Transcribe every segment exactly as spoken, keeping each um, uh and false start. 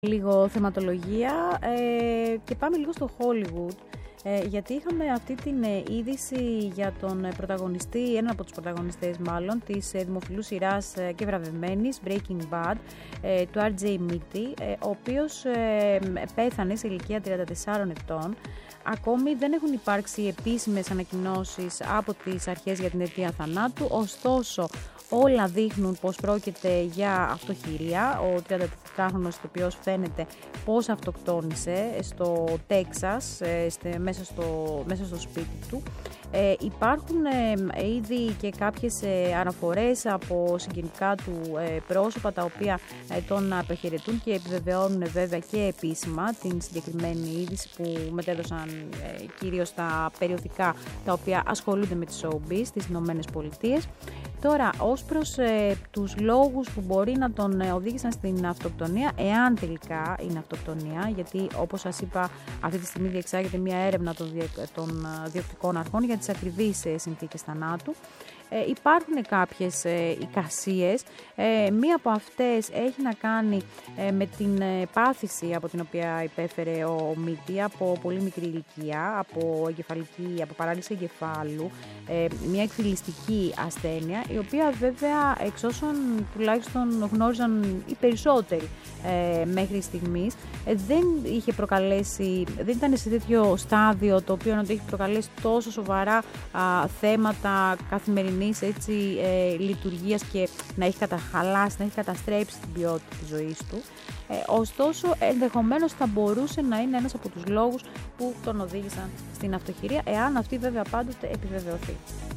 Λίγο θεματολογία ε, και πάμε λίγο στο Hollywood, ε, γιατί είχαμε αυτή την ε, είδηση για τον ε, πρωταγωνιστή, έναν από τους πρωταγωνιστές μάλλον, της ε, δημοφιλούς σειράς ε, και βραβευμένης Breaking Bad, ε, του αρ τζέι Mitty, ε, ο οποίος ε, πέθανε σε ηλικία τριάντα τεσσάρων ετών. Ακόμη δεν έχουν υπάρξει επίσημες ανακοινώσεις από τις αρχές για την αιτία θανάτου, ωστόσο όλα δείχνουν πως πρόκειται για αυτοχειρία. Ο τριαντατετράχρονος ηθοποιός φαίνεται πως αυτοκτόνησε στο Τέξας, μέσα στο, μέσα στο σπίτι του. Ε, υπάρχουν ε, ήδη και κάποιες ε, αναφορές από συγγενικά του ε, πρόσωπα, τα οποία ε, τον απεχαιρετούν και επιβεβαιώνουν βέβαια και επίσημα την συγκεκριμένη είδηση που μετέδωσαν ε, κυρίως τα περιοδικά τα οποία ασχολούνται με τη showbiz στις Ηνωμένες Πολιτείες. Τώρα, ως προς ε, τους λόγους που μπορεί να τον ε, οδήγησαν στην αυτοκτονία, εάν τελικά είναι αυτοκτονία, γιατί όπως σας είπα αυτή τη στιγμή διεξάγεται μια έρευνα των, δια, των διοκτικών αρχών για τις ακριβείς ε, συνθήκες θανάτου. Ε, υπάρχουν κάποιες ε, εικασίες, ε, μία από αυτές έχει να κάνει ε, με την ε, πάθηση από την οποία υπέφερε ο Mitty από πολύ μικρή ηλικία, από, εγκεφαλική, από παράλυση εγκεφάλου, ε, μια εκφυλιστική ασθένεια, η οποία βέβαια εξ όσων τουλάχιστον γνώριζαν οι περισσότεροι ε, μέχρι στιγμής, ε, δεν είχε προκαλέσει, δεν ήταν σε τέτοιο στάδιο το οποίο να το έχει προκαλέσει τόσο σοβαρά α, θέματα καθημερινής έτσι, ε, λειτουργίας και να έχει καταχαλάσει, να έχει καταστρέψει την ποιότητα της ζωής του. Ε, ωστόσο, ενδεχομένως θα μπορούσε να είναι ένας από τους λόγους που τον οδήγησαν στην αυτοχειρία, εάν αυτή βέβαια πάντοτε επιβεβαιωθεί.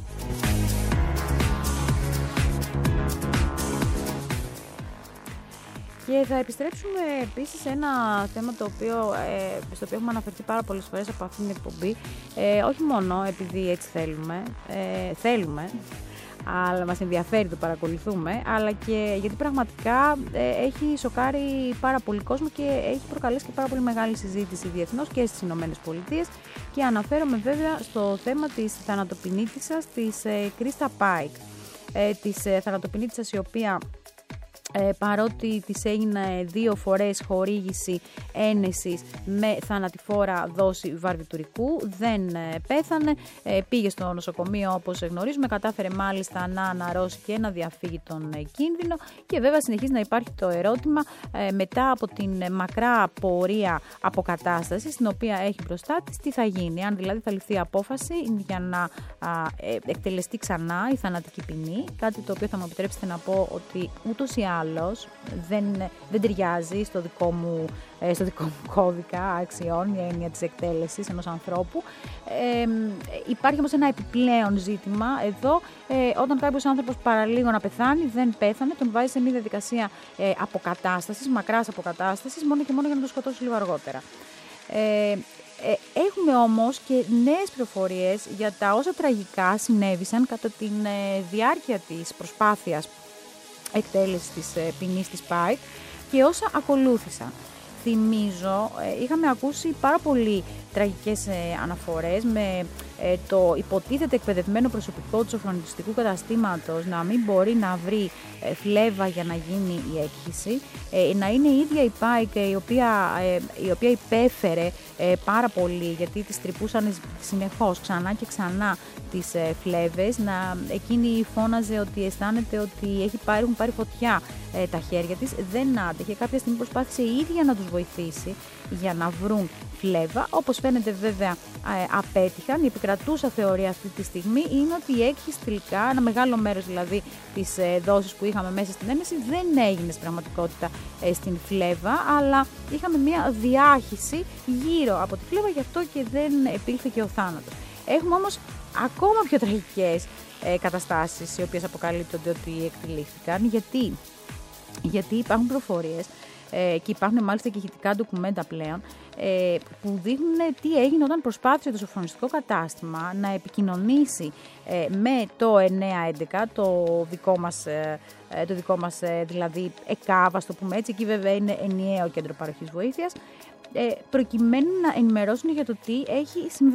Και θα επιστρέψουμε επίσης σε ένα θέμα το οποίο, ε, στο οποίο έχουμε αναφερθεί πάρα πολλές φορές από αυτήν την εκπομπή, ε, όχι μόνο επειδή έτσι θέλουμε, ε, θέλουμε, αλλά μας ενδιαφέρει, το παρακολουθούμε, αλλά και γιατί πραγματικά ε, έχει σοκάρει πάρα πολύ κόσμο και έχει προκαλέσει και πάρα πολύ μεγάλη συζήτηση διεθνώς και στις Ηνωμένες Πολιτείες, και αναφέρομαι βέβαια στο θέμα της θανατοποινήτισσας της ε, Κρίστα Πάικ, ε, της ε, θανατοποινήτισσας η οποία Ε, παρότι της έγινε δύο φορές χορήγηση ένεσης με θανατηφόρα δόση βαρβιτουρικού, δεν ε, πέθανε, ε, πήγε στο νοσοκομείο όπως γνωρίζουμε, κατάφερε μάλιστα να αναρρώσει και να διαφύγει τον ε, κίνδυνο, και βέβαια συνεχίζει να υπάρχει το ερώτημα ε, μετά από την ε, μακρά πορεία αποκατάστασης στην οποία έχει μπροστά της, τι θα γίνει, αν δηλαδή θα ληφθεί απόφαση για να α, ε, εκτελεστεί ξανά η θανατική ποινή, κάτι το οποίο θα μου επιτρέψετε να πω ότι ούτως ή άλλως δεν, δεν ταιριάζει στο δικό μου, στο δικό μου κώδικα αξιών, η έννοια της εκτέλεσης ενός ανθρώπου. Ε, υπάρχει όμως ένα επιπλέον ζήτημα εδώ, ε, όταν κάποιος άνθρωπος παραλίγο να πεθάνει, δεν πέθανε, τον βάζει σε μια διαδικασία ε, αποκατάστασης, μακράς αποκατάστασης, μόνο και μόνο για να τον σκοτώσει λίγο αργότερα. Ε, Έχουμε όμως και νέες πληροφορίες για τα όσα τραγικά συνέβησαν κατά τη διάρκεια της προσπάθειας εκτέλεσης της ποινής της Πάικ και όσα ακολούθησαν. Θυμίζω, είχαμε ακούσει πάρα πολύ τραγικές αναφορές με το υποτίθεται εκπαιδευμένο προσωπικό του σοφρονιστικού καταστήματος να μην μπορεί να βρει φλέβα για να γίνει η έκχυση, να είναι η ίδια η Πάικ η οποία, η οποία υπέφερε πάρα πολύ, γιατί τις τρυπούσαν συνεχώς ξανά και ξανά τις φλέβες, να εκείνη φώναζε ότι αισθάνεται ότι έχει πάρει, έχουν πάρει φωτιά τα χέρια της, δεν άντεχε, κάποια στιγμή προσπάθησε η ίδια να τους βοηθήσει για να βρουν φλέβα, όπως φαίνεται βέβαια απέτυχαν. Η επικρατούσα θεωρία αυτή τη στιγμή είναι ότι η έκχυση τελικά, ένα μεγάλο μέρος δηλαδή της δόσης που είχαμε μέσα στην ένεση, δεν έγινε στην πραγματικότητα στην φλέβα, αλλά είχαμε μια διάχυση γύρω από τη φλέβα, γι' αυτό και δεν επήλθε και ο θάνατος. Έχουμε όμως ακόμα πιο τραγικές ε, καταστάσεις, οι οποίες αποκαλύπτονται ότι εκτελήθηκαν. Γιατί, Γιατί υπάρχουν προφορίες ε, και υπάρχουν μάλιστα και ηχητικά ντοκουμέντα πλέον, ε, που δείχνουν τι έγινε όταν προσπάθησε το σοφρονιστικό κατάστημα να επικοινωνήσει ε, με το εννιά έντεκα, το δικό μας, ε, το δικό μας ε, δηλαδή ΕΚΑΒ, ας το πούμε έτσι, εκεί βέβαια είναι ενιαίο κέντρο παροχής βοήθειας, ε, προκειμένου να ενημερώσουν για το τι έχει συμβεί.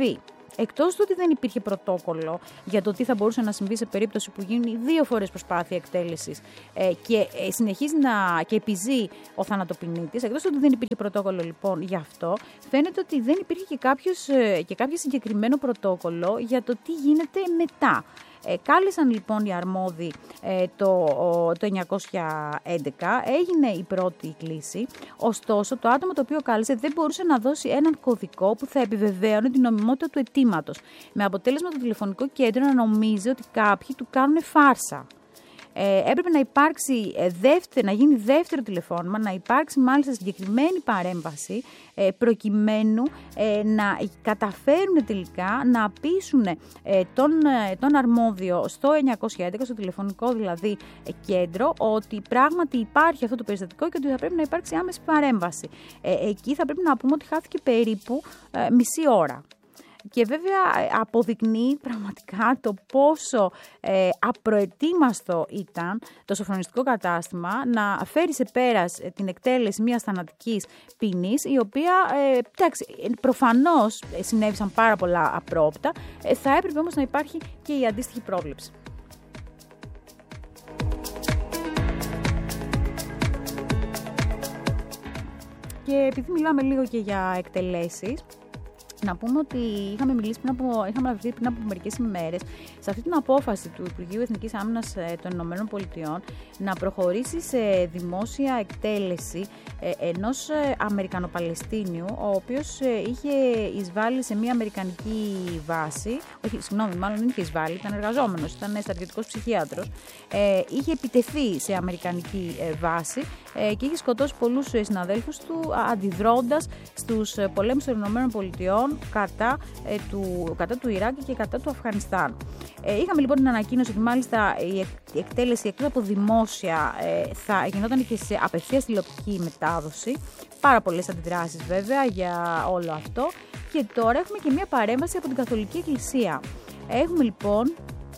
εκτός του ότι δεν υπήρχε πρωτόκολλο για το τι θα μπορούσε να συμβεί σε περίπτωση που γίνει δύο φορές προσπάθεια εκτέλεσης ε, και ε, συνεχίζει να και επιζεί ο θανατοποινήτης, εκτός του ότι δεν υπήρχε πρωτόκολλο λοιπόν γι' αυτό, φαίνεται ότι δεν υπήρχε και, κάποιος, ε, και κάποιο συγκεκριμένο πρωτόκολλο για το τι γίνεται μετά. Ε, κάλεσαν λοιπόν οι αρμόδιοι ε, το, το εννιακόσια έντεκα, έγινε η πρώτη κλήση, ωστόσο το άτομο το οποίο κάλεσε δεν μπορούσε να δώσει έναν κωδικό που θα επιβεβαίωνε την νομιμότητα του αιτήματος, με αποτέλεσμα το τηλεφωνικό κέντρο να νομίζει ότι κάποιοι του κάνουν φάρσα. Ε, έπρεπε να υπάρξει ε, δεύτερο, να γίνει δεύτερο τηλεφώνημα, να υπάρξει μάλιστα συγκεκριμένη παρέμβαση ε, προκειμένου ε, να καταφέρουν τελικά να πείσουν ε, τον, ε, τον αρμόδιο στο εννιακόσια έντεκα, στο τηλεφωνικό δηλαδή ε, κέντρο, ότι πράγματι υπάρχει αυτό το περιστατικό και ότι θα πρέπει να υπάρξει άμεση παρέμβαση. Ε, εκεί θα πρέπει να πούμε ότι χάθηκε περίπου ε, μισή ώρα. Και βέβαια αποδεικνύει πραγματικά το πόσο ε, απροετοίμαστο ήταν το σοφρονιστικό κατάστημα να φέρει σε πέρας ε, την εκτέλεση μιας θανατικής ποινής, η οποία ε, εντάξει, προφανώς συνέβησαν πάρα πολλά απρόπτα, ε, θα έπρεπε όμως να υπάρχει και η αντίστοιχη πρόβλεψη. Και επειδή μιλάμε λίγο και για εκτελέσεις, να πούμε ότι είχαμε μιλήσει πριν από, είχαμε αναφερθεί πριν από μερικές ημέρες σε αυτή την απόφαση του Υπουργείου Εθνικής Άμυνας των Ηνωμένων Πολιτειών να προχωρήσει σε δημόσια εκτέλεση ενός Αμερικανοπαλαιστίνιου, ο οποίος είχε εισβάλει σε μια αμερικανική βάση, όχι, συγγνώμη, μάλλον δεν είχε εισβάλει, ήταν εργαζόμενος, ήταν στρατιωτικός ψυχίατρος, ε, είχε επιτεθεί σε αμερικανική βάση ε, και είχε σκοτώσει πολλούς συναδέλφους του αντιδρώντας στους πολέμους των Ηνωμένων Πολιτειών Κατά, ε, του, κατά του Ιράκ και κατά του Αφγανιστάν. Ε, είχαμε λοιπόν την ανακοίνωση ότι μάλιστα η εκτέλεση εκτός από δημόσια ε, θα γινόταν και σε απευθείας τηλεοπτική μετάδοση. Πάρα πολλές αντιδράσεις βέβαια για όλο αυτό. Και τώρα έχουμε και μια παρέμβαση από την Καθολική Εκκλησία. Έχουμε λοιπόν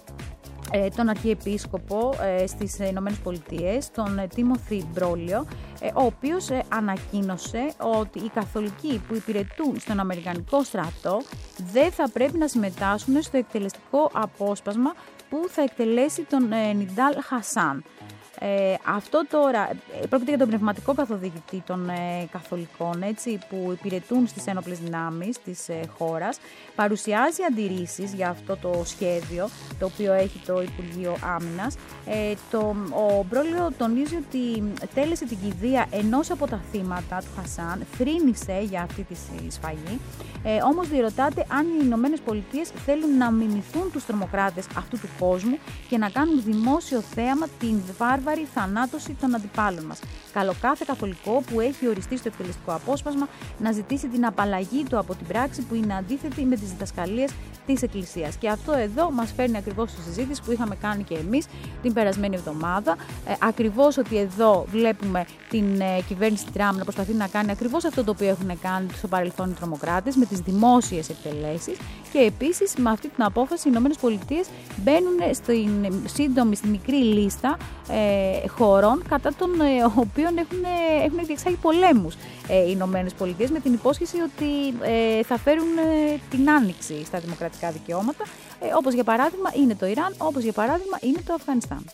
ε, τον Αρχιεπίσκοπο ε, στις Ηνωμένες Πολιτείες, τον ε, Τίμωθη Μπρόλιο, ε, ο οποίος ε, ανακοίνωσε ότι οι καθολικοί που υπηρετούν στον Αμερικανικό στρατό δεν θα πρέπει να συμμετάσχουν στο εκτελεστικό απόσπασμα που θα εκτελέσει τον ε, Νιντάλ Χασάν. Ε, αυτό τώρα πρόκειται για τον πνευματικό καθοδηγητή των ε, καθολικών, έτσι, που υπηρετούν στις ένοπλες δυνάμεις της ε, χώρας. Παρουσιάζει αντιρρήσεις για αυτό το σχέδιο το οποίο έχει το Υπουργείο Άμυνας. Ε, το, ο Μπρόλιο τονίζει ότι τέλεσε την κηδεία ενός από τα θύματα του Χασάν, θρήνησε για αυτή τη σφαγή. Ε, όμως διερωτάται αν οι Ηνωμένες Πολιτείες θέλουν να μιμηθούν τους τρομοκράτες αυτού του κόσμου και να κάνουν δημόσιο θέαμα την βάρβαρη θανάτωση των αντιπάλων μας. Καλό κάθε καθολικό που έχει οριστεί στο εκτελεστικό απόσπασμα να ζητήσει την απαλλαγή του από την πράξη που είναι αντίθετη με τις διδασκαλίες της Εκκλησίας. Και αυτό εδώ μας φέρνει ακριβώς στη συζήτηση που είχαμε κάνει και εμείς την περασμένη εβδομάδα. Ε, ακριβώς ότι εδώ βλέπουμε την ε, κυβέρνηση Τραμπ να προσπαθεί να κάνει ακριβώς αυτό το οποίο έχουν κάνει στο παρελθόν οι τρομοκράτες με τις δημόσιες εκτελέσεις. Και επίσης με αυτή την απόφαση οι Ηνωμένες Πολιτείες μπαίνουν στην σύντομη, στη μικρή λίστα ε, χωρών κατά των ε, οποίων έχουν, έχουν διεξάγει πολέμους ε, οι Ηνωμένες Πολιτείες, με την υπόσχεση ότι ε, θα φέρουν ε, την άνοιξη στα δημοκρατικά δικαιώματα, ε, όπως για παράδειγμα είναι το Ιράν, όπως για παράδειγμα είναι το Αφγανιστάν.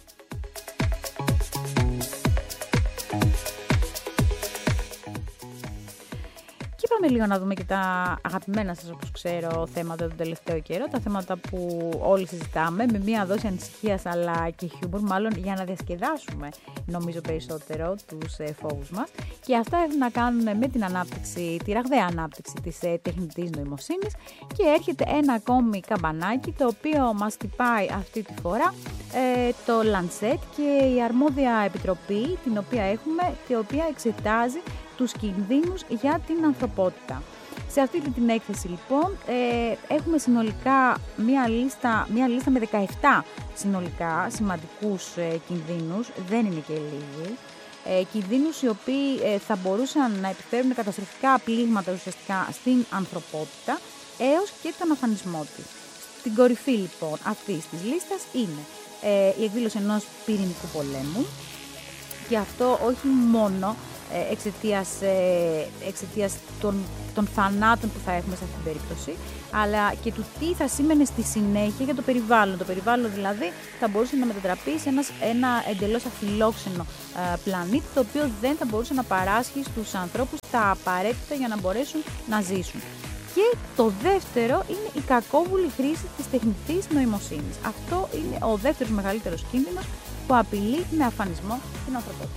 Πάμε λίγο να δούμε και τα αγαπημένα σας, όπως ξέρω, θέματα τον τελευταίο καιρό, τα θέματα που όλοι συζητάμε με μια δόση ανησυχίας αλλά και χιούμορ, μάλλον για να διασκεδάσουμε νομίζω περισσότερο τους ε, φόβους μας. Και αυτά έχουν να κάνουν με την ανάπτυξη, τη ραγδαία ανάπτυξη της ε, τεχνητής νοημοσύνης, και έρχεται ένα ακόμη καμπανάκι το οποίο μας τυπάει αυτή τη φορά ε, το Lancet και η αρμόδια επιτροπή την οποία έχουμε, την οποία εξετάζει τους κινδύνους για την ανθρωπότητα. Σε αυτή την έκθεση λοιπόν ε, έχουμε συνολικά μία λίστα, μία λίστα με δεκαεπτά συνολικά σημαντικούς ε, κινδύνους, δεν είναι και λίγοι, ε, κινδύνους οι οποίοι ε, θα μπορούσαν να επιφέρουν καταστροφικά πλήγματα ουσιαστικά στην ανθρωπότητα έως και τον αφανισμό της. Στην κορυφή λοιπόν αυτής της λίστας είναι ε, η εκδήλωση ενός πυρηνικού πολέμου, και αυτό όχι μόνο ε, εξαιτίας, ε, εξαιτίας των, των θανάτων που θα έχουμε σε αυτή την περίπτωση, αλλά και του τι θα σήμαινε στη συνέχεια για το περιβάλλον. Το περιβάλλον δηλαδή θα μπορούσε να μετατραπεί σε ένας, ένα εντελώς αφιλόξενο ε, πλανήτη, το οποίο δεν θα μπορούσε να παράσχει στους ανθρώπους τα απαραίτητα για να μπορέσουν να ζήσουν. Και το δεύτερο είναι η κακόβουλη χρήση της τεχνητής νοημοσύνης. Αυτό είναι ο δεύτερος μεγαλύτερος κίνδυνος που απειλεί με αφανισμό την ανθρωπότητα.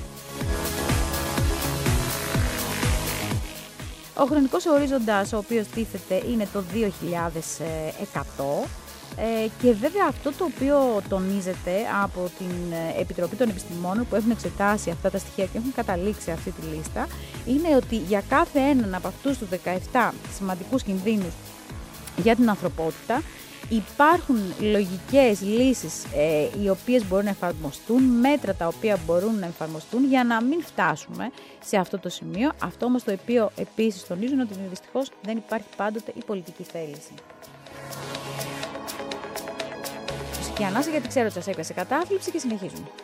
Ο χρονικός ορίζοντας ο οποίος τίθεται είναι το δύο χιλιάδες εκατό ε, και βέβαια αυτό το οποίο τονίζεται από την Επιτροπή των Επιστημόνων που έχουν εξετάσει αυτά τα στοιχεία και έχουν καταλήξει αυτή τη λίστα είναι ότι για κάθε έναν από αυτούς τους δεκαεπτά σημαντικούς κινδύνους για την ανθρωπότητα υπάρχουν λογικές λύσεις ε, οι οποίες μπορούν να εφαρμοστούν, μέτρα τα οποία μπορούν να εφαρμοστούν για να μην φτάσουμε σε αυτό το σημείο. Αυτό όμως το οποίο επίσης τονίζουν ότι δυστυχώς δεν υπάρχει πάντοτε η πολιτική θέληση. Μουσική ανάσα γιατί ξέρω ότι σας έπιασε κατάθλιψη και συνεχίζουμε.